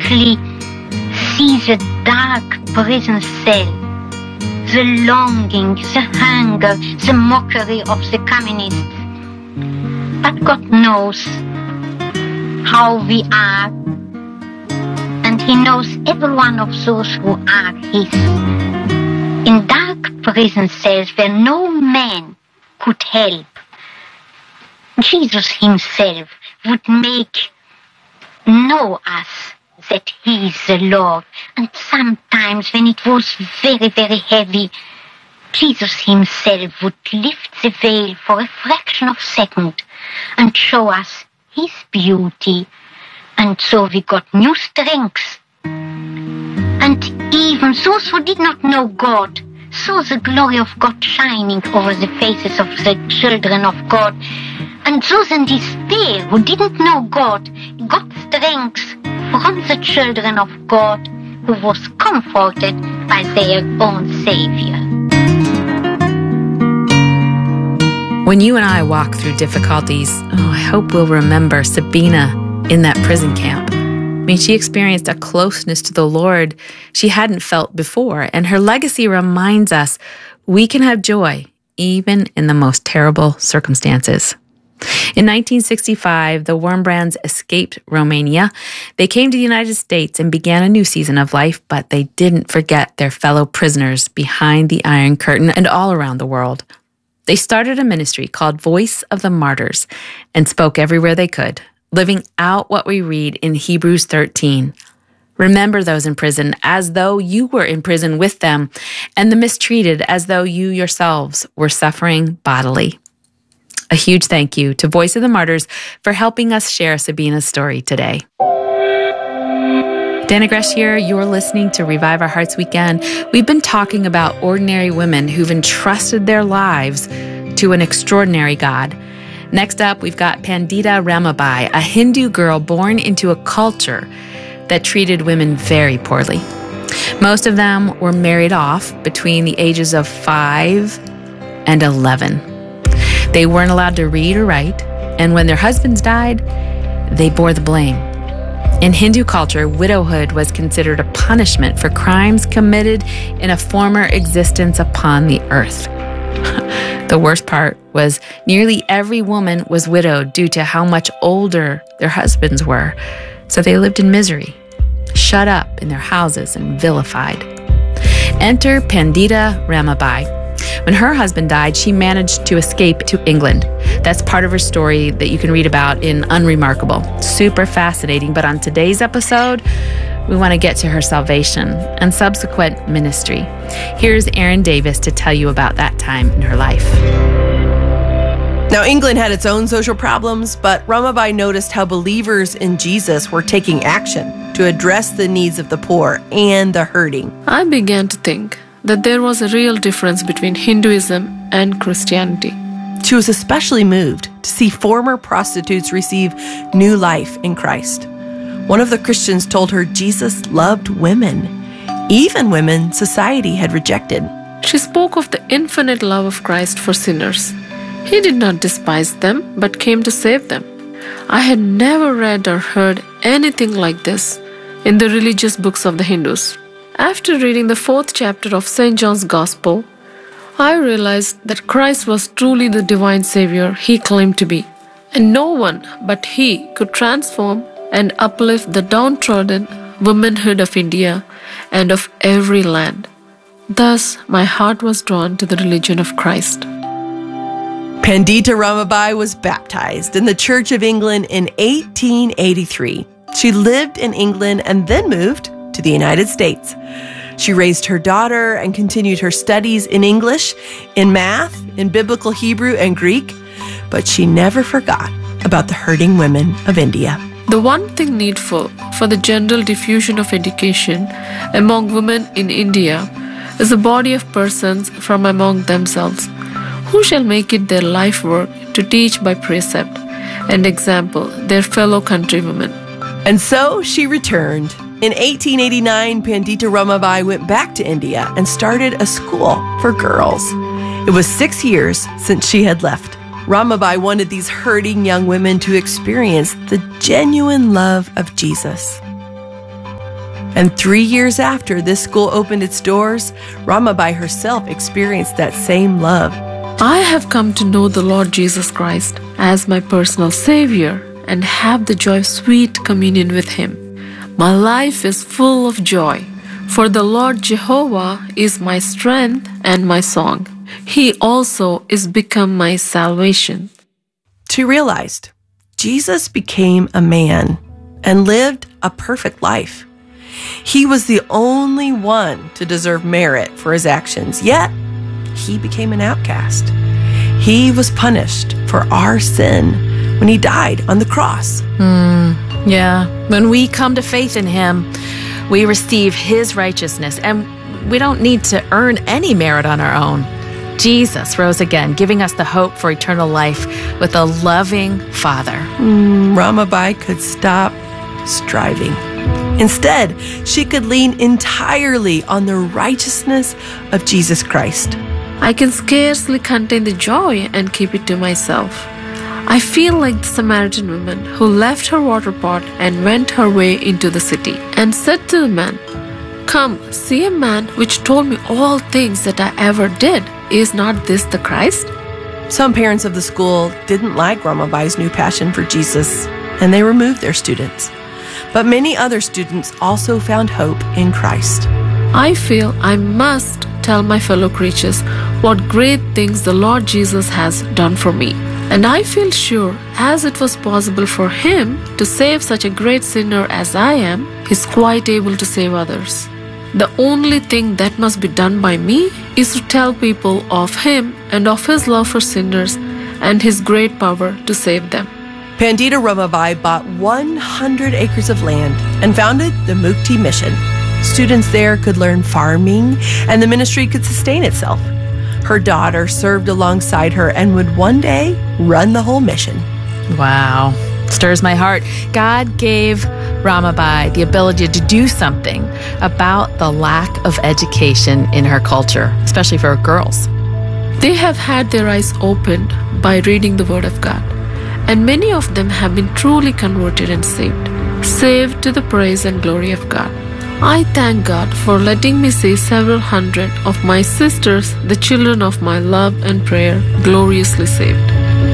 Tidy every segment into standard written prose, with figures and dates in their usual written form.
physically see the dark prison cell, the longing, the hunger, the mockery of the communists. But God knows how we are, and He knows every one of those who are His. In dark prison cells where no man could help, Jesus Himself would know us that He is the Lord. And sometimes when it was very, very heavy, Jesus Himself would lift the veil for a fraction of a second and show us His beauty. And so we got new strength. And even those who did not know God saw the glory of God shining over the faces of the children of God. And those in despair who didn't know God got strength from the children of God who was comforted by their own Savior. When you and I walk through difficulties, I hope we'll remember Sabina in that prison camp. She experienced a closeness to the Lord she hadn't felt before, and her legacy reminds us we can have joy even in the most terrible circumstances. In 1965, the Wurmbrands escaped Romania. They came to the United States and began a new season of life, but they didn't forget their fellow prisoners behind the Iron Curtain and all around the world. They started a ministry called Voice of the Martyrs and spoke everywhere they could, living out what we read in Hebrews 13. Remember those in prison as though you were in prison with them, and the mistreated as though you yourselves were suffering bodily. A huge thank you to Voice of the Martyrs for helping us share Sabina's story today. Dana Gresh here. You're listening to Revive Our Hearts Weekend. We've been talking about ordinary women who've entrusted their lives to an extraordinary God. Next up, we've got Pandita Ramabai, a Hindu girl born into a culture that treated women very poorly. Most of them were married off between the ages of 5 and 11. They weren't allowed to read or write, and when their husbands died, they bore the blame. In Hindu culture, widowhood was considered a punishment for crimes committed in a former existence upon the earth. The worst part was nearly every woman was widowed due to how much older their husbands were, so they lived in misery, shut up in their houses and vilified. Enter Pandita Ramabai. When her husband died, she managed to escape to England. That's part of her story that you can read about in Unremarkable. Super fascinating, but on today's episode, we want to get to her salvation and subsequent ministry. Here's Erin Davis to tell you about that time in her life. Now, England had its own social problems, but Ramabai noticed how believers in Jesus were taking action to address the needs of the poor and the hurting. I began to think that there was a real difference between Hinduism and Christianity. She was especially moved to see former prostitutes receive new life in Christ. One of the Christians told her Jesus loved women, even women society had rejected. She spoke of the infinite love of Christ for sinners. He did not despise them, but came to save them. I had never read or heard anything like this in the religious books of the Hindus. After reading the 4th chapter of St. John's Gospel, I realized that Christ was truly the divine Savior He claimed to be, and no one but He could transform and uplift the downtrodden womanhood of India and of every land. Thus, my heart was drawn to the religion of Christ. Pandita Ramabai was baptized in the Church of England in 1883. She lived in England and then moved to the United States. She raised her daughter and continued her studies in English, in math, in biblical Hebrew and Greek, but she never forgot about the hurting women of India. The one thing needful for the general diffusion of education among women in India is a body of persons from among themselves, who shall make it their life work to teach by precept and example their fellow countrywomen. And so she returned. In 1889, Pandita Ramabai went back to India and started a school for girls. It was 6 years since she had left. Ramabai wanted these hurting young women to experience the genuine love of Jesus. And 3 years after this school opened its doors, Ramabai herself experienced that same love. I have come to know the Lord Jesus Christ as my personal Savior and have the joy of sweet communion with Him. My life is full of joy, for the Lord Jehovah is my strength and my song. He also is become my salvation. She realized Jesus became a man and lived a perfect life. He was the only one to deserve merit for his actions, yet he became an outcast. He was punished for our sin when he died on the cross. Yeah. When we come to faith in him, we receive his righteousness, and we don't need to earn any merit on our own. Jesus rose again, giving us the hope for eternal life with a loving Father. Ramabai could stop striving. Instead, she could lean entirely on the righteousness of Jesus Christ. I can scarcely contain the joy and keep it to myself. I feel like the Samaritan woman who left her water pot and went her way into the city and said to the man, "Come, see a man which told me all things that I ever did. Is not this the Christ?" Some parents of the school didn't like Ramabai's new passion for Jesus, and they removed their students. But many other students also found hope in Christ. I feel I must tell my fellow creatures what great things the Lord Jesus has done for me. And I feel sure, as it was possible for Him to save such a great sinner as I am, He's quite able to save others. The only thing that must be done by me is to tell people of Him and of His love for sinners and His great power to save them. Pandita Ramabai bought 100 acres of land and founded the Mukti Mission. Students there could learn farming, and the ministry could sustain itself. Her daughter served alongside her and would one day run the whole mission. Wow. Stirs my heart. God gave Ramabai the ability to do something about the lack of education in her culture, especially for girls. They have had their eyes opened by reading the Word of God, and many of them have been truly converted and saved to the praise and glory of God. I thank God for letting me see several hundred of my sisters, the children of my love and prayer, gloriously saved.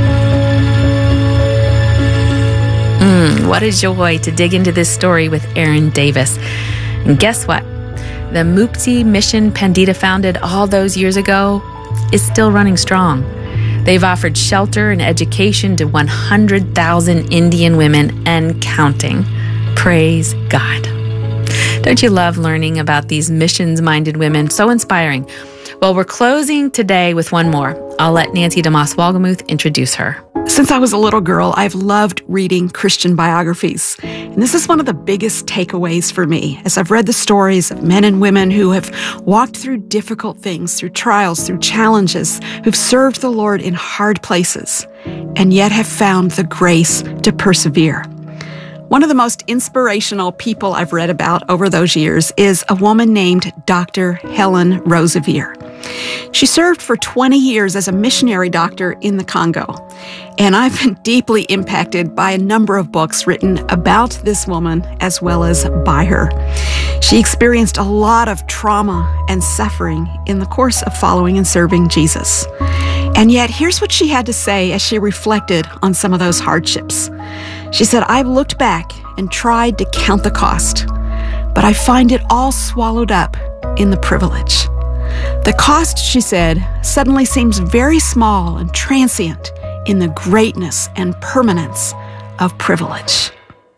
What a joy to dig into this story with Erin Davis. And guess what? The Mukti Mission Pandita founded all those years ago is still running strong. They've offered shelter and education to 100,000 Indian women and counting. Praise God. Don't you love learning about these missions-minded women? So inspiring. Well, we're closing today with one more. I'll let Nancy DeMoss Wolgemuth introduce her. Since I was a little girl, I've loved reading Christian biographies. And this is one of the biggest takeaways for me, as I've read the stories of men and women who have walked through difficult things, through trials, through challenges, who've served the Lord in hard places, and yet have found the grace to persevere. One of the most inspirational people I've read about over those years is a woman named Dr. Helen Roseveare. She served for 20 years as a missionary doctor in the Congo, and I've been deeply impacted by a number of books written about this woman as well as by her. She experienced a lot of trauma and suffering in the course of following and serving Jesus. And yet, here's what she had to say as she reflected on some of those hardships. She said, "I've looked back and tried to count the cost, but I find it all swallowed up in the privilege. The cost," she said, "suddenly seems very small and transient in the greatness and permanence of privilege."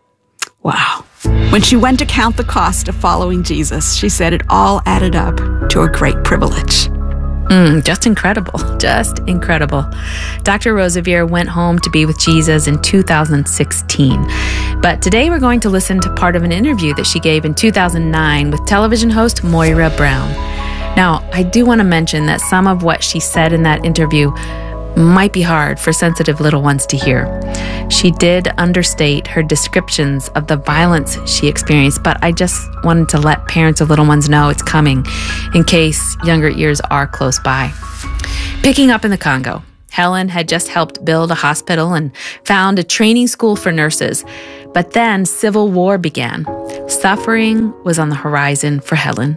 Wow. When she went to count the cost of following Jesus, she said it all added up to a great privilege. Just incredible. Just incredible. Dr. Roseveare went home to be with Jesus in 2016. But today we're going to listen to part of an interview that she gave in 2009 with television host Moira Brown. Now, I do want to mention that some of what she said in that interview might be hard for sensitive little ones to hear. She did understate her descriptions of the violence she experienced, but I just wanted to let parents of little ones know it's coming in case younger ears are close by. Picking up in the Congo, Helen had just helped build a hospital and found a training school for nurses. But then civil war began. Suffering was on the horizon for Helen.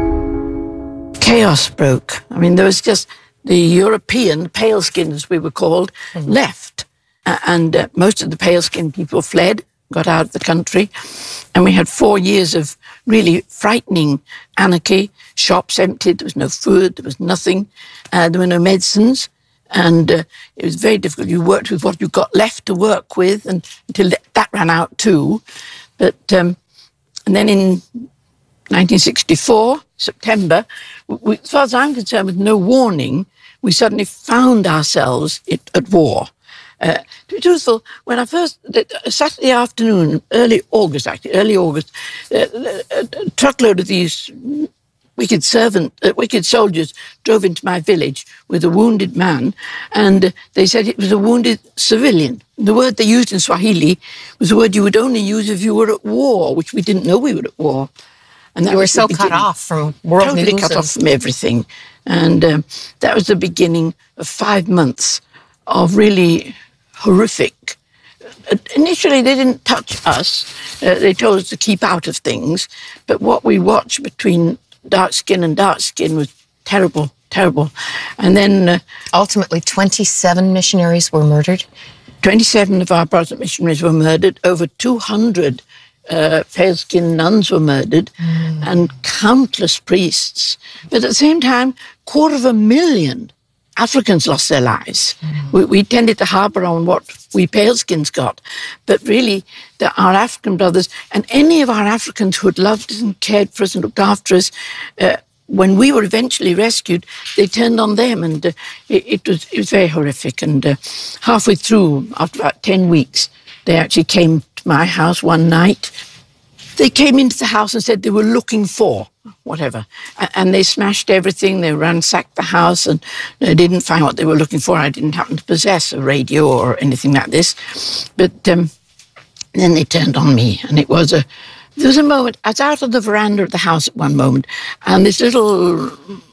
Chaos broke. I mean, there was just the European paleskins, we were called, left. And most of the pale-skinned people fled, got out of the country. And we had 4 years of really frightening anarchy. Shops emptied, there was no food, there was nothing. There were no medicines. And it was very difficult. You worked with what you got left to work with until that ran out too. But and then in 1964, September, as far as I'm concerned, with no warning, we suddenly found ourselves at war. To be truthful, when I first, Saturday afternoon, early August, a truckload of these wicked soldiers drove into my village with a wounded man, and they said it was a wounded civilian. The word they used in Swahili was a word you would only use if you were at war, which we didn't know we were at war. And you were so cut off from world news. Totally cut off from everything. And that was the beginning of 5 months of really horrific. Initially, they didn't touch us. They told us to keep out of things. But what we watched between dark skin and dark skin was terrible, terrible. And then ultimately, 27 missionaries were murdered. 27 of our Protestant missionaries were murdered. Over 200 pale-skinned nuns were murdered, and countless priests. But at the same time, 250,000 Africans lost their lives. We tended to harbour on what we pale-skins got, but really our African brothers and any of our Africans who had loved us and cared for us and looked after us, when we were eventually rescued, they turned on them, and it was very horrific. And halfway through, after about 10 weeks, they actually came to my house one night. They came into the house and said they were looking for whatever. And they smashed everything. They ransacked the house, and they didn't find what they were looking for. I didn't happen to possess a radio or anything like this. But then they turned on me, and there was a moment. I was out on the veranda of the house at one moment, and this little,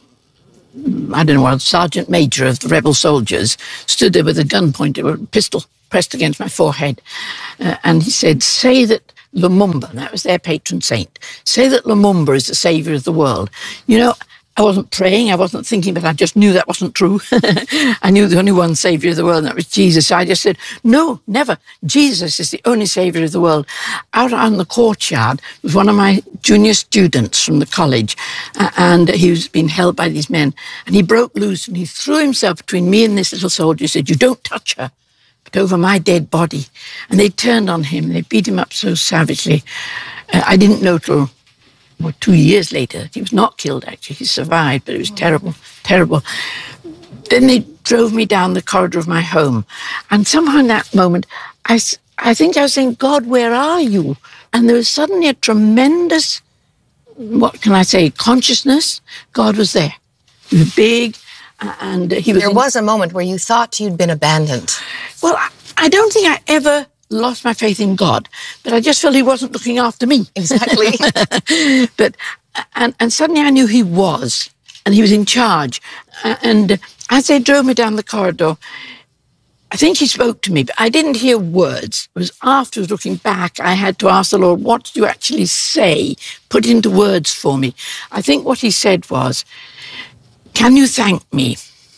I don't know what, sergeant major of the rebel soldiers stood there with a gun pointed, a pistol pressed against my forehead. And he said, "Say that Lumumba," that was their patron saint, "say that Lumumba is the saviour of the world." You know, I wasn't praying, I wasn't thinking, but I just knew that wasn't true. I knew the only one saviour of the world, and that was Jesus. So I just said, "No, never. Jesus is the only saviour of the world." Out on the courtyard was one of my junior students from the college, and he was being held by these men, and he broke loose, and he threw himself between me and this little soldier. He said, "You don't touch her, but over my dead body." And they turned on him. They beat him up so savagely. I didn't know till 2 years later. He was not killed, actually. He survived, but it was terrible, terrible. Then they drove me down the corridor of my home. And somehow in that moment, I think I was saying, "God, where are you?" And there was suddenly a tremendous, what can I say, consciousness. God was there. He was big. And he was. There was a moment where you thought you'd been abandoned. Well, I don't think I ever lost my faith in God, but I just felt he wasn't looking after me. Exactly. But and suddenly I knew he was, and he was in charge. And as they drove me down the corridor, I think he spoke to me, but I didn't hear words. It was afterwards, looking back, I had to ask the Lord, "What did you actually say? Put it into words for me." I think what he said was, "Can you thank me?"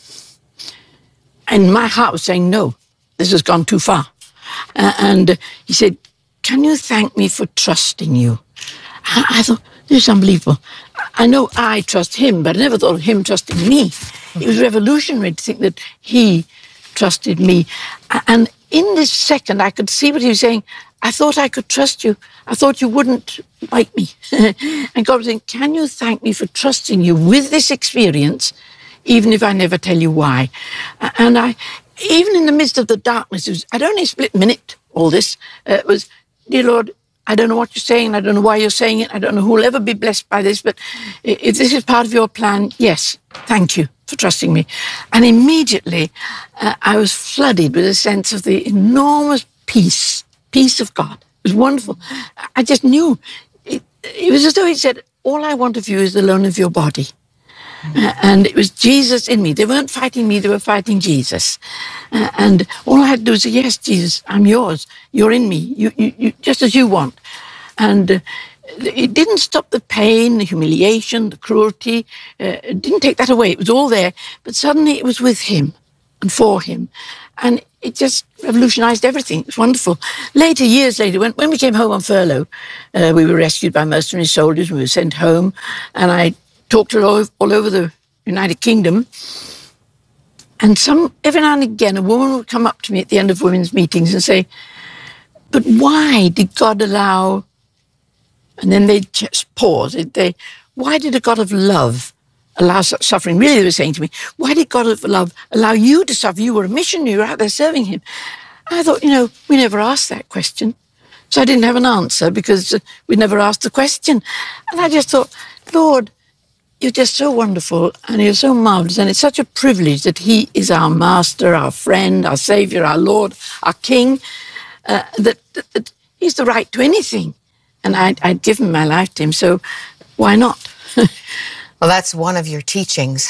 And my heart was saying, "No, this has gone too far." And he said, "Can you thank me for trusting you?" I thought, this is unbelievable. I know I trust him, but I never thought of him trusting me. It was revolutionary to think that he trusted me. And in this second, I could see what he was saying. I thought I could trust you. I thought you wouldn't bite me. And God was saying, "Can you thank me for trusting you with this experience, even if I never tell you why?" And even in the midst of the darkness, I'd only split minute, all this. It was, "Dear Lord, I don't know what you're saying. I don't know why you're saying it. I don't know who will ever be blessed by this, but if this is part of your plan, yes, thank you for trusting me." And immediately I was flooded with a sense of the enormous peace of God. It was wonderful. I just knew. It was as though he said, "All I want of you is the loan of your body." And it was Jesus in me. They weren't fighting me, they were fighting Jesus. And all I had to do was say, yes, Jesus, I'm yours. You're in me, you just as you want. And it didn't stop the pain, the humiliation, the cruelty. It didn't take that away. It was all there. But suddenly it was with him and for him. And it just revolutionized everything. It was wonderful. Years later, when we came home on furlough, we were rescued by mercenary soldiers. We were sent home. And I talked all over the United Kingdom. And every now and again, a woman would come up to me at the end of women's meetings and say, but why did God allow... And then they'd just pause. Why did a God of love allow such suffering? Really, they were saying to me, why did God of love allow you to suffer? You were a missionary, you were out there serving him. I thought, we never asked that question. So I didn't have an answer because we never asked the question. And I just thought, Lord, you're just so wonderful and you're so marvelous. And it's such a privilege that he is our master, our friend, our savior, our Lord, our king, that he's the right to anything. And I'd given my life to him, so why not? Well, that's one of your teachings.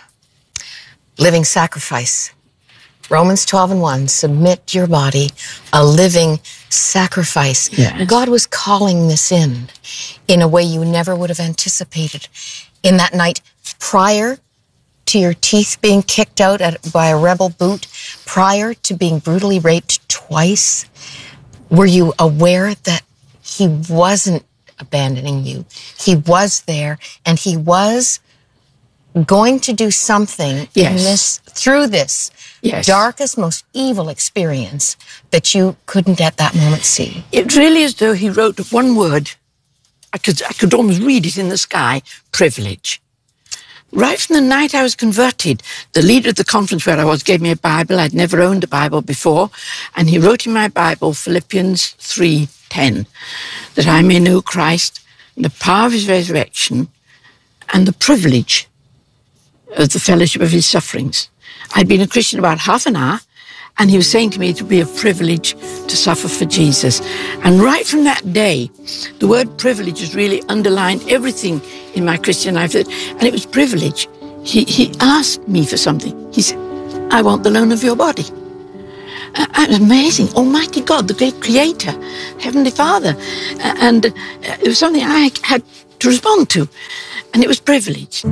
Living sacrifice. Romans 12:1, submit your body, a living sacrifice. Yes. God was calling this in a way you never would have anticipated. In that night prior to your teeth being kicked out by a rebel boot, prior to being brutally raped twice, were you aware that he wasn't abandoning you? He was there, and he was going to do something through this darkest, most evil experience that you couldn't at that moment see. It really is though he wrote one word. I could almost read it in the sky: privilege. Right from the night I was converted, the leader of the conference where I was gave me a Bible. I'd never owned a Bible before, and he wrote in my Bible Philippians 3:10, that I may know Christ and the power of his resurrection and the privilege of the fellowship of his sufferings. I'd been a Christian about half an hour, and he was saying to me it would be a privilege to suffer for Jesus. And right from that day, the word privilege has really underlined everything in my Christian life, and it was privilege. He asked me for something. He said, I want the loan of your body. It was amazing. Almighty God, the great creator, Heavenly Father. And it was something I had to respond to. And it was privilege.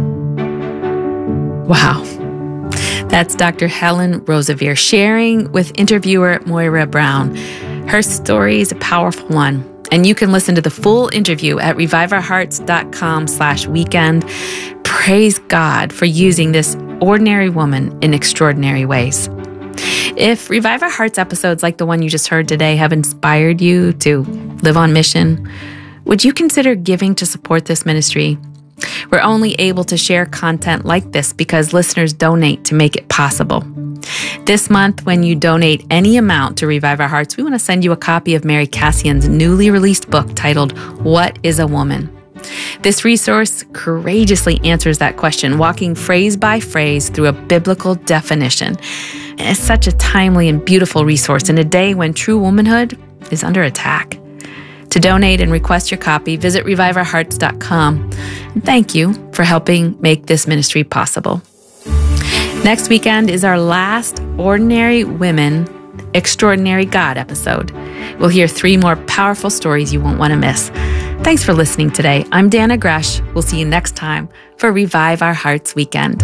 Wow. That's Dr. Helen Roseveare sharing with interviewer Moira Brown. Her story is a powerful one. And you can listen to the full interview at reviveourhearts.com/weekend. Praise God for using this ordinary woman in extraordinary ways. If Revive Our Hearts episodes like the one you just heard today have inspired you to live on mission, would you consider giving to support this ministry? We're only able to share content like this because listeners donate to make it possible. This month, when you donate any amount to Revive Our Hearts, we want to send you a copy of Mary Cassian's newly released book titled, What is a Woman? This resource courageously answers that question, walking phrase by phrase through a biblical definition. It's such a timely and beautiful resource in a day when true womanhood is under attack. To donate and request your copy, visit reviveourhearts.com. And thank you for helping make this ministry possible. Next weekend is our last Ordinary Women, Extraordinary God episode. We'll hear 3 more powerful stories you won't want to miss. Thanks for listening today. I'm Dana Gresh. We'll see you next time for Revive Our Hearts Weekend.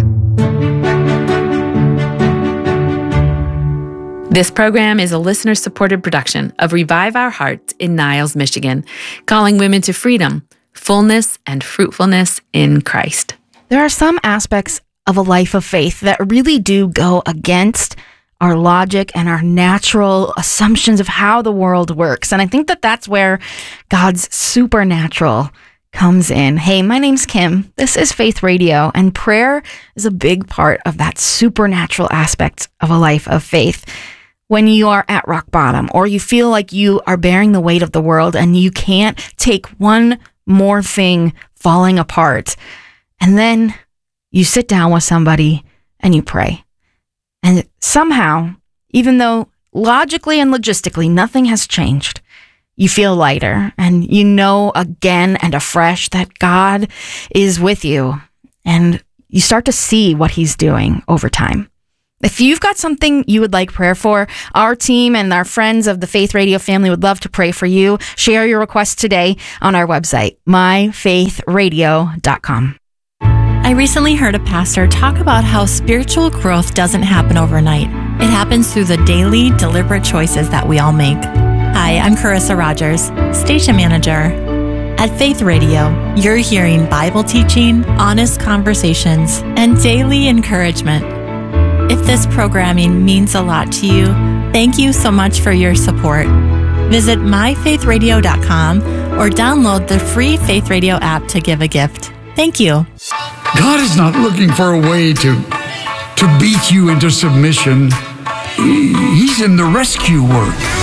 This program is a listener-supported production of Revive Our Hearts in Niles, Michigan, calling women to freedom, fullness, and fruitfulness in Christ. There are some aspects of a life of faith that really do go against our logic and our natural assumptions of how the world works. And I think that that's where God's supernatural comes in. Hey, my name's Kim. This is Faith Radio, and prayer is a big part of that supernatural aspect of a life of faith. When you are at rock bottom, or you feel like you are bearing the weight of the world and you can't take one more thing falling apart, and then you sit down with somebody and you pray. And somehow, even though logically and logistically nothing has changed, you feel lighter, and you know again and afresh that God is with you. And you start to see what he's doing over time. If you've got something you would like prayer for, our team and our friends of the Faith Radio family would love to pray for you. Share your requests today on our website, myfaithradio.com. I recently heard a pastor talk about how spiritual growth doesn't happen overnight. It happens through the daily, deliberate choices that we all make. Hi, I'm Carissa Rogers, station manager. At Faith Radio, you're hearing Bible teaching, honest conversations, and daily encouragement. If this programming means a lot to you, thank you so much for your support. Visit myfaithradio.com or download the free Faith Radio app to give a gift. Thank you. God is not looking for a way to beat you into submission. He's in the rescue work.